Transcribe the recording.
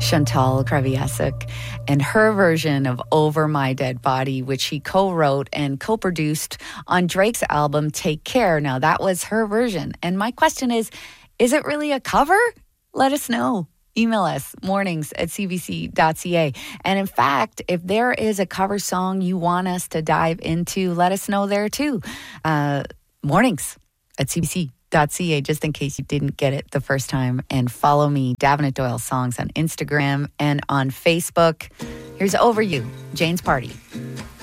Chantal Kreviazuk, and her version of Over My Dead Body, which he co-wrote and co-produced on Drake's album Take Care. Now, that was her version. And my question is it really a cover? Let us know. Email us, mornings@cbc.ca. And in fact, if there is a cover song you want us to dive into, let us know there too. Mornings@cbc.ca, just in case you didn't get it the first time. And follow me, Davenant Doyle Songs, on Instagram and on Facebook. Here's Over You, Jane's Party.